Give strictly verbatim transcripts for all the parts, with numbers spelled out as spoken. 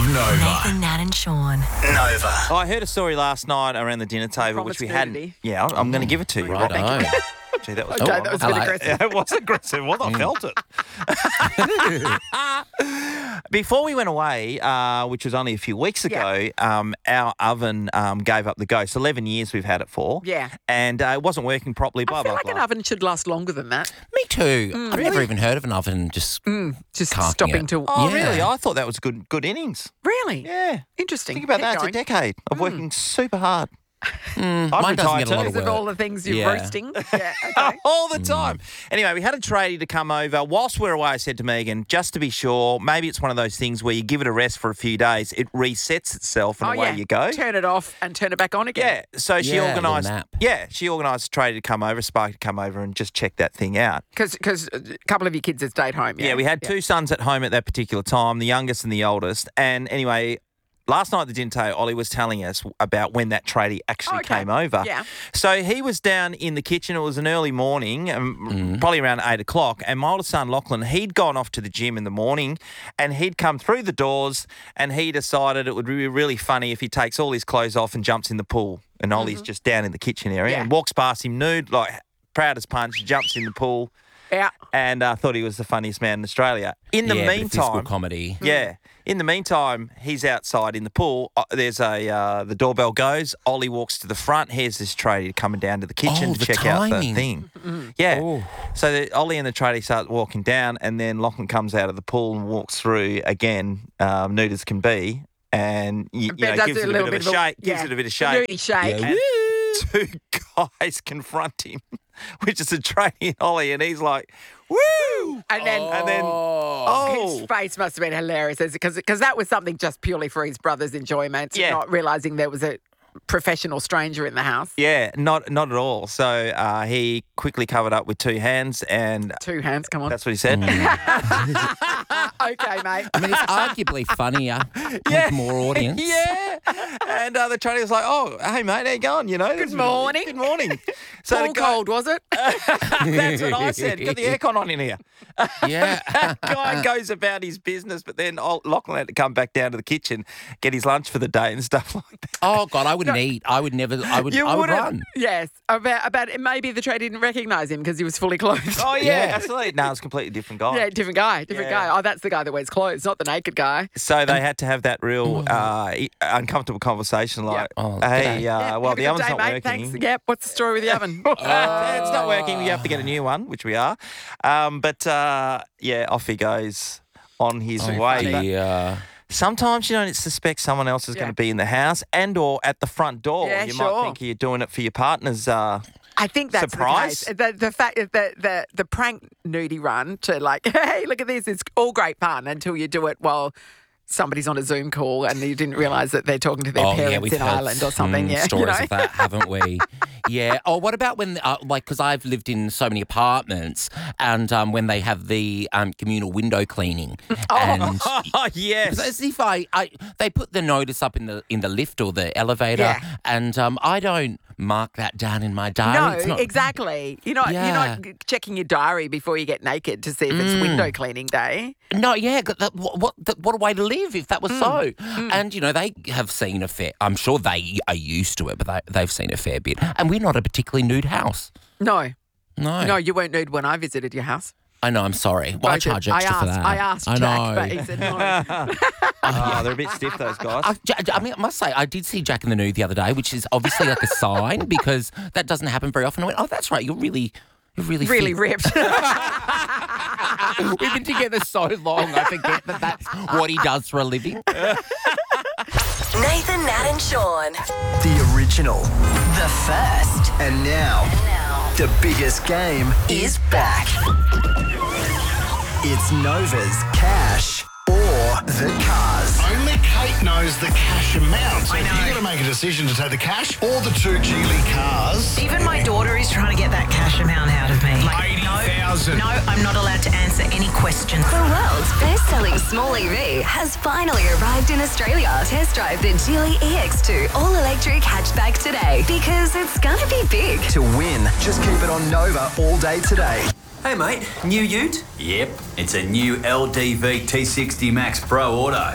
of Nova. Nathan, Nat and Sean. Nova. Oh, I heard a story last night around the dinner table, which we hadn't. nudity. Yeah, I'm, I'm going to give it to you. Right on. Gee, that was Okay, oh, that was a hello. bit aggressive. Yeah, it was aggressive. Was I felt it. Before we went away, uh, which was only a few weeks ago, um, our oven um, gave up the ghost. Eleven years we've had it for. Yeah. And uh, it wasn't working properly. Blah I feel blah like blah. an oven should last longer than that. Me too. I've never even heard of an oven just Just Carking stopping it. to... Oh, Yeah. really? I thought that was good. Good innings. Really? Yeah. Interesting. Think about Keep that. going. It's a decade of working super hard. Mm, I've mine doesn't retired get a lot too. of Because of work. all the things you're Yeah. roasting. Yeah, okay. All the time. Anyway, we had a tradie to come over. Whilst we were away, I said to Megan, just to be sure, maybe it's one of those things where you give it a rest for a few days, it resets itself, and Oh, away yeah. you go. Turn it off and turn it back on again. Yeah, so she Yeah, a little organised. nap. Yeah, she organised a tradie to come over, Sparky to come over, and just check that thing out. Because a couple of your kids had stayed home. Yeah, Yeah, we had two sons at home at that particular time, the youngest and the oldest. And anyway, last night at the dinner table, Ollie was telling us about when that tradie actually Okay. came over. Yeah. So he was down in the kitchen. It was an early morning, um, probably around eight o'clock. And my oldest son, Lachlan, he'd gone off to the gym in the morning and he'd come through the doors and he decided it would be really funny if he takes all his clothes off and jumps in the pool. And Ollie's just down in the kitchen area Yeah. and walks past him nude, like proud as punch, jumps in the pool. Yeah. And uh, thought he was the funniest man in Australia. In the yeah, bit of physical meantime, comedy. yeah. In the meantime, he's outside in the pool. Uh, there's a uh, the doorbell goes. Ollie walks to the front. Here's this tradie coming down to the kitchen Oh, to the check out the timing. thing. Yeah. Oh. So the, Ollie and the tradie start walking down, and then Lachlan comes out of the pool and walks through again, um, nude as can be, and you, you know Does gives a it a little bit of a shake. Gives yeah. it a bit of shake. Nudie shake. Yeah. And two guys confront him, which is a tradie and Ollie, and he's like, "Woo!" And then, And then, his oh, face must have been hilarious because because that was something just purely for his brother's enjoyment, Yeah. not realising there was a professional stranger in the house. yeah, not not at all. So uh, he quickly covered up with two hands, and Two hands, come on. that's what he said. Okay, mate. I mean, it's arguably funnier Yeah. with more audience. Yeah. And uh, the tradie was like, "Oh, hey mate, how you going? You know, Good morning. Good morning." So All the guy, cold, was it? that's what I said. Got the aircon on in here. Yeah. Guy goes about his business, but then old Lachlan had to come back down to the kitchen, get his lunch for the day and stuff like that. Oh God, I wouldn't eat. I would never. I would. You I would wouldn't? run. Yes. About, about maybe the tradie didn't recognise him because he was fully clothed. Oh yeah, Yeah. absolutely. No, it's a completely different guy. Yeah, different guy, different Yeah. guy. Oh, that's the guy that wears clothes, not the naked guy. So they had to have that real uh, e- uncomfortable conversation, like, Oh, "Hey, uh, Yeah, well, have a the good oven's day, not mate. working." Thanks. Yep. What's the story with the oven? Uh, it's not working. You have to get a new one, which we are. Um, but uh, yeah, off he goes on his way. But Yeah. sometimes you don't suspect someone else is Yeah. going to be in the house and or at the front door. Yeah, you sure. might think you're doing it for your partner's. Uh, I think that's Surprise? the case. The, the fact that the, the the prank nudie run to like, hey, look at this, it's all great fun until you do it while somebody's on a Zoom call and you didn't realise that they're talking to their Oh, yeah, parents we've in heard Ireland or something. mm, Yeah, stories you know? of that, haven't we? Yeah. Oh, what about when, uh, like, because I've lived in so many apartments, and um, when they have the um, communal window cleaning, and oh yes. it's as if I, I, they put the notice up in the in the lift or the elevator, Yeah. and um, I don't mark that down in my diary. No, It's not- exactly. You're not Yeah. you're not checking your diary before you get naked to see if it's window cleaning day. No, yeah, but that, what what, that, what a way to live if that was so. And you know they have seen a fair. I'm sure they are used to it, but they, they've seen a fair bit. And we're not a particularly nude house. No, No, no, you weren't nude when I visited your house. I know. I'm sorry. Well, I did. charge extra I for asked, that. I asked I Jack, know. but he said no. Oh, they're a bit stiff, those guys. I, Ja- I mean, I must say, I did see Jack in the nude the other day, which is obviously like a sign because that doesn't happen very often. I went, oh, that's right. You're really, you're really, Really fit. ripped. We've been together so long, I forget that that's what he does for a living. Nathan, Nat and Sean. The original. The first. And now, Now the biggest game is back. It's Nova's Cash or the Cars. Only Kate knows the cash amount. So I know. You've got to make a decision to take the cash or the two Geely cars. Even my daughter is trying to get that cash amount out of me. eighty thousand. No, I'm not allowed to answer any questions. The world's best-selling small E V has finally arrived in Australia. Test drive the Geely E X two all-electric hatchback today because it's gonna be big. To win, just keep it on Nova all day today. Hey mate, new ute? Yep, it's a new L D V T sixty Max Pro Auto. You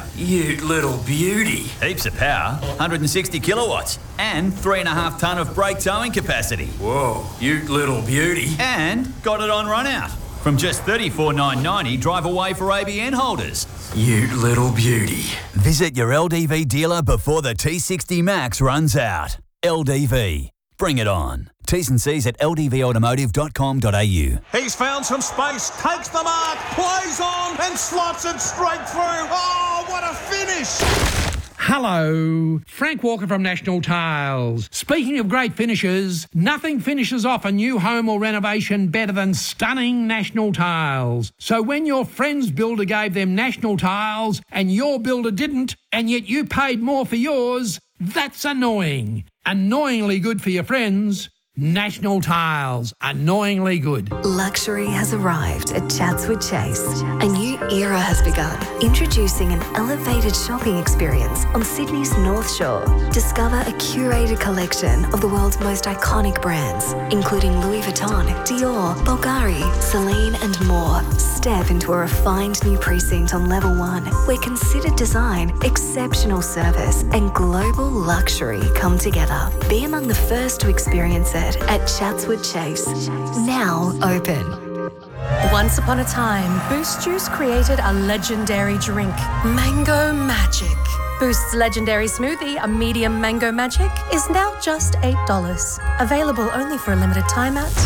You little beauty. Heaps of power, one hundred sixty kilowatts, and three and a half tonne of brake towing capacity. Whoa, you little beauty. And got it on run out. From just thirty-four thousand nine hundred ninety dollars, drive away for A B N holders. You little beauty. Visit your L D V dealer before the T sixty Max runs out. L D V. Bring it on. T's and C's at l d v automotive dot com dot a u. He's found some space, takes the mark, plays on and slots it straight through. Oh, what a finish! Hello, Frank Walker from National Tiles. Speaking of great finishes, nothing finishes off a new home or renovation better than stunning National Tiles. So when your friend's builder gave them National Tiles and your builder didn't, and yet you paid more for yours, that's annoying. Annoyingly good for your friends. National Tiles, annoyingly good. Luxury has arrived at Chatswood Chase. A new era has begun, introducing an elevated shopping experience on Sydney's North Shore. Discover a curated collection of the world's most iconic brands, including Louis Vuitton, Dior, Bulgari, Celine, and more. Step into a refined new precinct on level one, where considered design, exceptional service, and global luxury come together. Be among the first to experience it at Chatswood Chase, now open. Once upon a time, Boost Juice created a legendary drink, Mango Magic. Boost's legendary smoothie, a medium Mango Magic, is now just eight dollars. Available only for a limited time at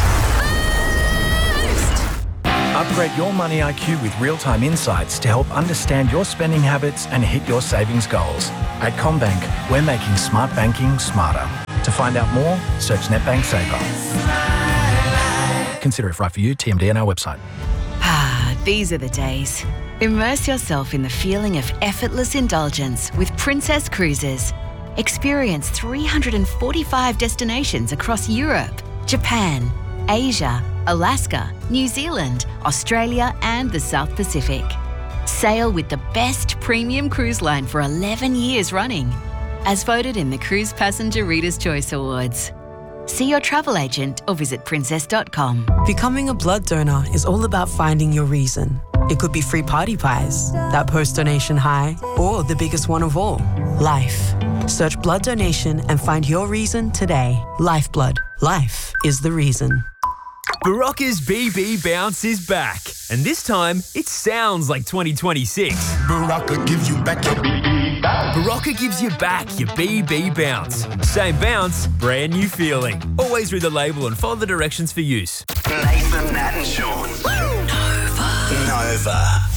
Boost. Upgrade your money I Q with real-time insights to help understand your spending habits and hit your savings goals. At CommBank, we're making smart banking smarter. To find out more, search NetBank Saver. Consider if right for you, T M D and our website. Ah, these are the days. Immerse yourself in the feeling of effortless indulgence with Princess Cruises. Experience three hundred forty-five destinations across Europe, Japan, Asia, Alaska, New Zealand, Australia, and the South Pacific. Sail with the best premium cruise line for eleven years running, as voted in the Cruise Passenger Reader's Choice Awards. See your travel agent or visit princess dot com. Becoming a blood donor is all about finding your reason. It could be free party pies, that post-donation high, or the biggest one of all, life. Search blood donation and find your reason today. Lifeblood. Life is the reason. Barocca's B B Bounce is back, and this time it sounds like twenty twenty-six. Barocca gives you back your B B bounce. Barocca gives you back your B B Bounce. Same bounce, brand new feeling. Always read the label and follow the directions for use. Nathan, Nat and Sean. Nova. Nova.